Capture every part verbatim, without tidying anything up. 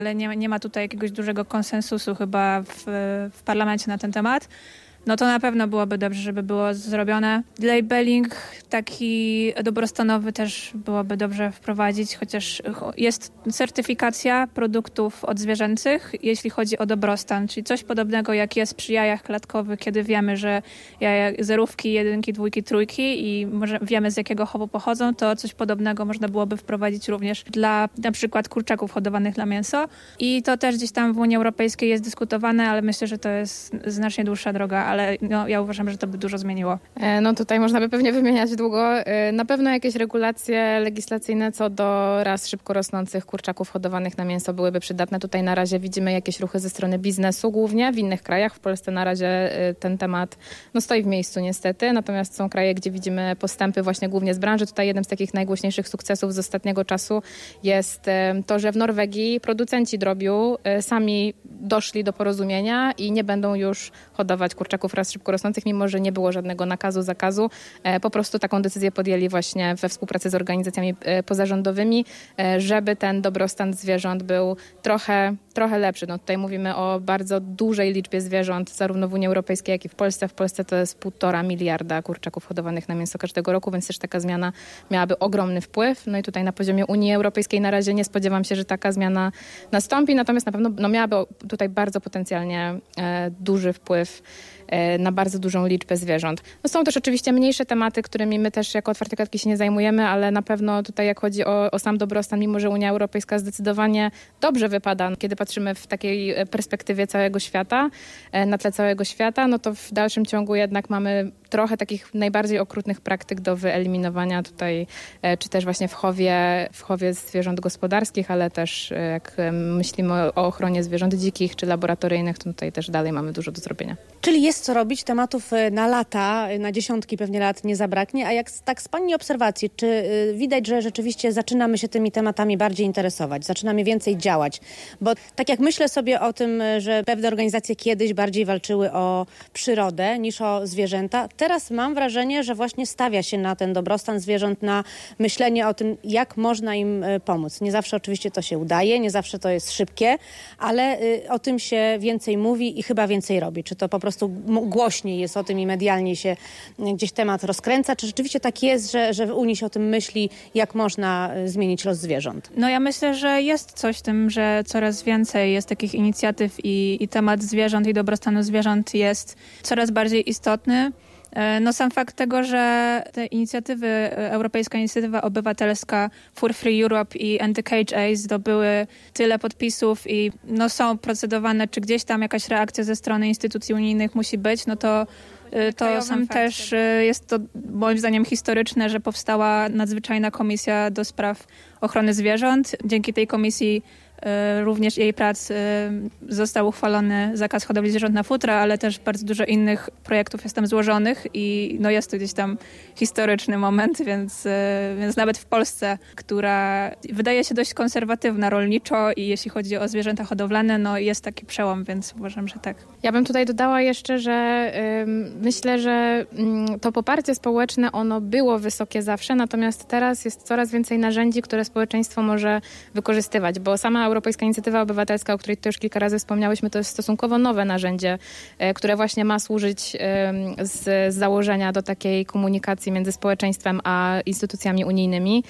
ale nie, nie ma tutaj jakiegoś dużego konsensusu chyba w, w parlamencie na ten temat. No to na pewno byłoby dobrze, żeby było zrobione. Labeling taki dobrostanowy też byłoby dobrze wprowadzić, chociaż jest certyfikacja produktów odzwierzęcych, jeśli chodzi o dobrostan, czyli coś podobnego jak jest przy jajach klatkowych, kiedy wiemy, że jaja zerówki, jedynki, dwójki, trójki i może wiemy z jakiego chowu pochodzą, to coś podobnego można byłoby wprowadzić również dla na przykład kurczaków hodowanych na mięso. I to też gdzieś tam w Unii Europejskiej jest dyskutowane, ale myślę, że to jest znacznie dłuższa droga, ale no, ja uważam, że to by dużo zmieniło. No tutaj można by pewnie wymieniać długo. Na pewno jakieś regulacje legislacyjne co do ras szybko rosnących kurczaków hodowanych na mięso byłyby przydatne. Tutaj na razie widzimy jakieś ruchy ze strony biznesu głównie w innych krajach. W Polsce na razie ten temat no, stoi w miejscu niestety. Natomiast są kraje, gdzie widzimy postępy właśnie głównie z branży. Tutaj jednym z takich najgłośniejszych sukcesów z ostatniego czasu jest to, że w Norwegii producenci drobiu sami doszli do porozumienia i nie będą już hodować kurczaków ras szybko rosnących, mimo że nie było żadnego nakazu, zakazu. Po prostu taką decyzję podjęli właśnie we współpracy z organizacjami pozarządowymi, żeby ten dobrostan zwierząt był trochę, trochę lepszy. No tutaj mówimy o bardzo dużej liczbie zwierząt, zarówno w Unii Europejskiej, jak i w Polsce. W Polsce to jest półtora miliarda kurczaków hodowanych na mięso każdego roku, więc też taka zmiana miałaby ogromny wpływ. No i tutaj na poziomie Unii Europejskiej na razie nie spodziewam się, że taka zmiana nastąpi, natomiast na pewno no, miałaby tutaj bardzo potencjalnie e, duży wpływ na bardzo dużą liczbę zwierząt. No są też oczywiście mniejsze tematy, którymi my też jako Otwarte Klatki się nie zajmujemy, ale na pewno tutaj jak chodzi o, o sam dobrostan, mimo że Unia Europejska zdecydowanie dobrze wypada, kiedy patrzymy w takiej perspektywie całego świata, na tle całego świata, no to w dalszym ciągu jednak mamy trochę takich najbardziej okrutnych praktyk do wyeliminowania tutaj, czy też właśnie w chowie, w chowie zwierząt gospodarskich, ale też jak myślimy o ochronie zwierząt dzikich czy laboratoryjnych, to tutaj też dalej mamy dużo do zrobienia. Czyli jest co robić, tematów na lata, na dziesiątki pewnie lat nie zabraknie, a jak tak z Pani obserwacji, czy widać, że rzeczywiście zaczynamy się tymi tematami bardziej interesować, zaczynamy więcej działać? Bo tak jak myślę sobie o tym, że pewne organizacje kiedyś bardziej walczyły o przyrodę niż o zwierzęta, teraz mam wrażenie, że właśnie stawia się na ten dobrostan zwierząt, na myślenie o tym, jak można im pomóc. Nie zawsze oczywiście to się udaje, nie zawsze to jest szybkie, ale o tym się więcej mówi i chyba więcej robi. Czy to po prostu głośniej jest o tym i medialnie się gdzieś temat rozkręca? Czy rzeczywiście tak jest, że, że w Unii się o tym myśli, jak można zmienić los zwierząt? No ja myślę, że jest coś w tym, że coraz więcej jest takich inicjatyw i, i temat zwierząt i dobrostanu zwierząt jest coraz bardziej istotny. No sam fakt tego, że te inicjatywy, Europejska Inicjatywa Obywatelska For Free Europe i Anti-Cage A zdobyły tyle podpisów i no są procedowane, czy gdzieś tam jakaś reakcja ze strony instytucji unijnych musi być, no to to sam też jest to moim zdaniem historyczne, że powstała nadzwyczajna komisja do spraw ochrony zwierząt. Dzięki tej komisji również jej prac został uchwalony zakaz hodowli zwierząt na futra, ale też bardzo dużo innych projektów jest tam złożonych i no jest to gdzieś tam historyczny moment, więc, więc nawet w Polsce, która wydaje się dość konserwatywna rolniczo i jeśli chodzi o zwierzęta hodowlane, no jest taki przełom, więc uważam, że tak. Ja bym tutaj dodała jeszcze, że y, myślę, że y, to poparcie społeczne ono było wysokie zawsze, natomiast teraz jest coraz więcej narzędzi, które społeczeństwo może wykorzystywać, bo sama Europejska Inicjatywa Obywatelska, o której tu już kilka razy wspomniałyśmy, to jest stosunkowo nowe narzędzie, które właśnie ma służyć z, z założenia do takiej komunikacji między społeczeństwem a instytucjami unijnymi,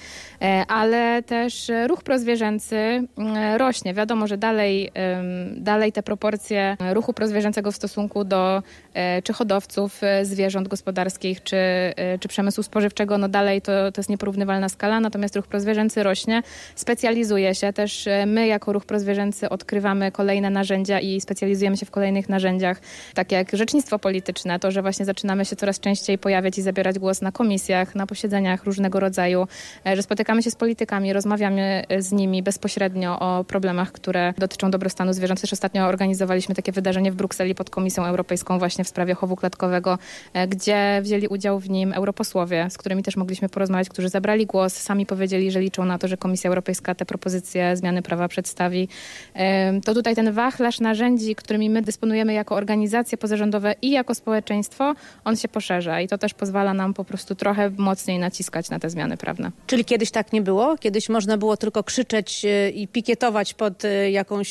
ale też ruch prozwierzęcy rośnie. Wiadomo, że dalej, dalej te proporcje ruchu prozwierzęcego w stosunku do czy hodowców zwierząt gospodarskich, czy, czy przemysłu spożywczego, no dalej to, to jest nieporównywalna skala, natomiast ruch prozwierzęcy rośnie, specjalizuje się też. My jako ruch prozwierzęcy odkrywamy kolejne narzędzia i specjalizujemy się w kolejnych narzędziach, tak jak rzecznictwo polityczne, to, że właśnie zaczynamy się coraz częściej pojawiać i zabierać głos na komisjach, na posiedzeniach różnego rodzaju, że spotykamy się z politykami, rozmawiamy z nimi bezpośrednio o problemach, które dotyczą dobrostanu zwierząt. Też ostatnio organizowaliśmy takie wydarzenie w Brukseli pod Komisją Europejską właśnie w sprawie chowu klatkowego, gdzie wzięli udział w nim europosłowie, z którymi też mogliśmy porozmawiać, którzy zabrali głos, sami powiedzieli, że liczą na to, że Komisja Europejska te propozycje zmiany prawa przed przedstawi, to tutaj ten wachlarz narzędzi, którymi my dysponujemy jako organizacje pozarządowe i jako społeczeństwo, on się poszerza i to też pozwala nam po prostu trochę mocniej naciskać na te zmiany prawne. Czyli kiedyś tak nie było? Kiedyś można było tylko krzyczeć y, i pikietować pod y, jakąś